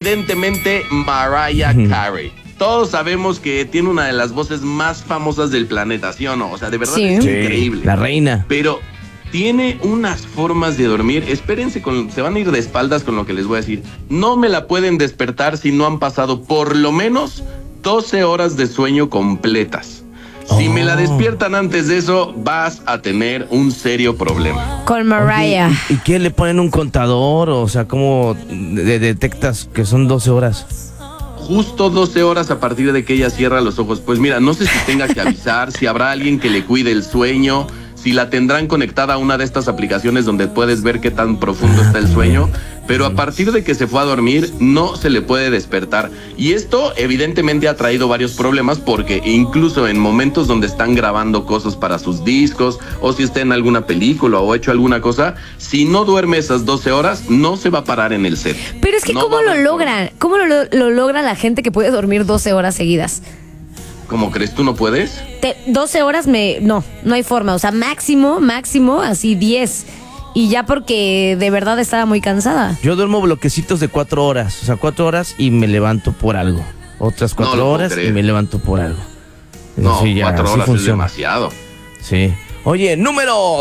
evidentemente Mariah Carey. Todos sabemos que tiene una de las voces más famosas del planeta, ¿sí o no? O sea, de verdad Sí. es Sí, increíble. la reina. Pero tiene unas formas de dormir. Espérense, se van a ir de espaldas con lo que les voy a decir. No me la pueden despertar si no han pasado por lo menos 12 horas de sueño completas. Si me la despiertan antes de eso, vas a tener un serio problema. Con Mariah. Oye, ¿y qué? ¿Le ponen un contador? O sea, ¿cómo detectas que son 12 horas? Justo 12 horas a partir de que ella cierra los ojos. Pues mira, no sé si tenga que avisar, si habrá alguien que le cuide el sueño, si la tendrán conectada a una de estas aplicaciones donde puedes ver qué tan profundo está el sueño, pero a partir de que se fue a dormir no se le puede despertar. Y esto evidentemente ha traído varios problemas porque incluso en momentos donde están grabando cosas para sus discos o si está en alguna película o hecho alguna cosa, si no duerme esas 12 horas no se va a parar en el set. Pero es que No ¿cómo va a lo haber logran? ¿Cómo lo logra la gente que puede dormir 12 horas seguidas? ¿Cómo crees? ¿Tú no puedes? 12 horas no hay forma. O sea, máximo, así 10. Y ya porque de verdad estaba muy cansada. Yo duermo bloquecitos de 4 horas. O sea, 4 horas y me levanto por algo. Otras 4 No lo puedo horas creer. y me levanto por algo. No, Sí, ya, 4 así horas es funciona. demasiado. Sí. Oye, número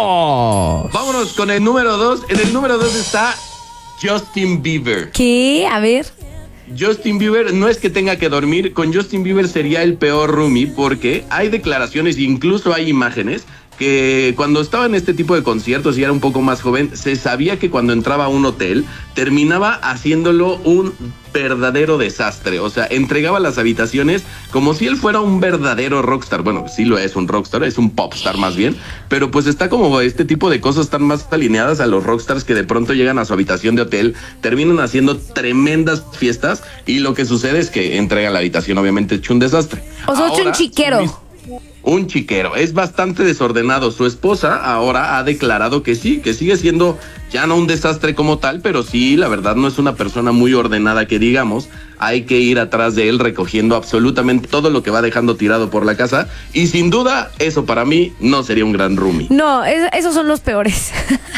2. Vámonos con el número 2. En el número 2 está Justin Bieber. ¿Qué? A ver. Justin Bieber no es que tenga que dormir, con Justin Bieber sería el peor roomie porque hay declaraciones, incluso hay imágenes, que cuando estaba en este tipo de conciertos y era un poco más joven, se sabía que cuando entraba a un hotel terminaba haciéndolo un verdadero desastre. O sea, entregaba las habitaciones como si él fuera un verdadero rockstar. Bueno, sí lo es un rockstar, es un popstar más bien, pero pues está como este tipo de cosas están más alineadas a los rockstars que de pronto llegan a su habitación de hotel, terminan haciendo tremendas fiestas y lo que sucede es que entregan la habitación obviamente hecho un desastre. O sea, hecho un chiquero. Un chiquero, es bastante desordenado. Su esposa ahora ha declarado que sí, que sigue siendo ya no un desastre como tal, pero sí, la verdad no es una persona muy ordenada que digamos. Hay que ir atrás de él recogiendo absolutamente todo lo que va dejando tirado por la casa y sin duda eso para mí no sería un gran roomie. No, esos son los peores.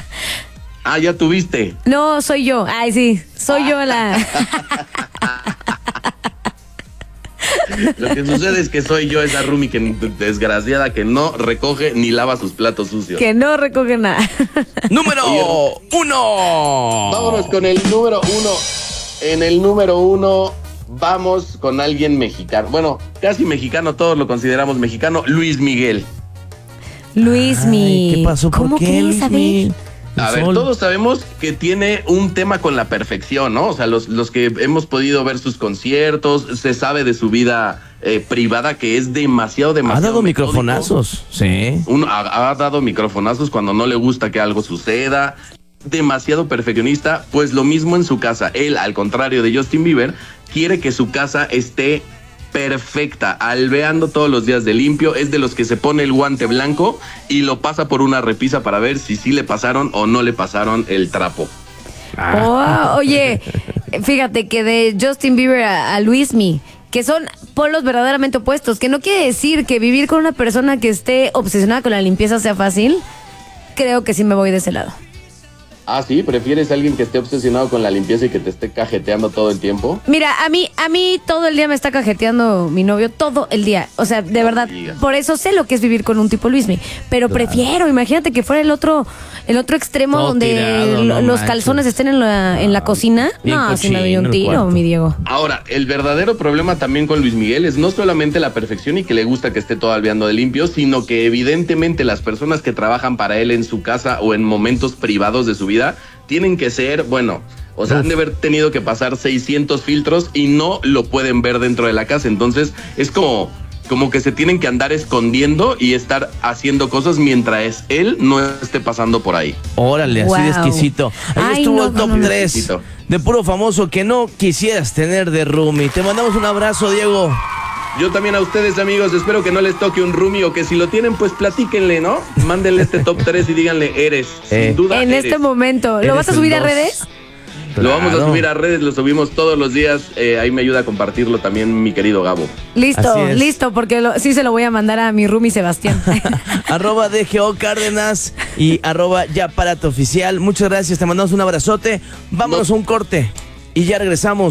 Ah, ya tuviste. No, soy yo. Ay, sí, soy yo la... Lo que sucede es que soy yo esa roomie que desgraciada que no recoge ni lava sus platos sucios. Que no recoge nada. Número 1. Vámonos con el número 1. En el número 1 vamos con alguien mexicano. Bueno, casi mexicano, todos lo consideramos mexicano. Luis Miguel. Luismi. ¿Qué pasó? ¿Por ¿Cómo qué, crees? A Luismi? ver. A ver, todos sabemos que tiene un tema con la perfección, ¿no? O sea, los que hemos podido ver sus conciertos, se sabe de su vida privada que es demasiado Ha dado metódico. microfonazos, sí. Ha dado microfonazos cuando no le gusta que algo suceda. Demasiado perfeccionista, pues lo mismo en su casa. Él, al contrario de Justin Bieber, quiere que su casa esté perfecta, albeando todos los días de limpio. Es de los que se pone el guante blanco y lo pasa por una repisa para ver si sí le pasaron o no le pasaron el trapo. Oh, oye, fíjate que de Justin Bieber a Luismi, que son polos verdaderamente opuestos, que no quiere decir que vivir con una persona que esté obsesionada con la limpieza sea fácil. Creo que sí me voy de ese lado. Ah, ¿sí? ¿Prefieres a alguien que esté obsesionado con la limpieza y que te esté cajeteando todo el tiempo? Mira, a mí todo el día me está cajeteando mi novio, todo el día. O sea, de verdad, digas. por eso sé lo que es vivir con un tipo Luismi. Pero prefiero, imagínate que fuera el otro extremo Todo donde tirado, no los manches. calzones estén en la cocina. bien No, si me doy cochino un el tiro, cuarto. mi Diego. Ahora, el verdadero problema también con Luis Miguel es no solamente la perfección y que le gusta que esté todo albeando de limpio, sino que evidentemente las personas que trabajan para él en su casa o en momentos privados de su vida tienen que ser, bueno, o sea, han de haber tenido que pasar 600 filtros y no lo pueden ver dentro de la casa. Entonces, es como que se tienen que andar escondiendo y estar haciendo cosas mientras él no esté pasando por ahí. Órale, así de Wow. exquisito. Ahí Ay, estuvo no, el top no, no. 3 Exquisito. de puro famoso que no quisieras tener de roomie. Te mandamos un abrazo, Diego. Yo también a ustedes, amigos, espero que no les toque un roomie o que si lo tienen, pues platíquenle, ¿no? Mándenle este top 3 y díganle, eres, sin duda En eres. este momento, ¿lo Eres vas a el subir a 2. redes? Lo vamos a Claro. subir a redes, lo subimos todos los días. Ahí me ayuda a compartirlo también mi querido Gabo. Listo, Así es. listo, porque sí se lo voy a mandar a mi roomie Sebastián. @ DGO Cárdenas y @ Ya Párate Oficial. Muchas gracias, te mandamos un abrazote. Vámonos a un corte y ya regresamos.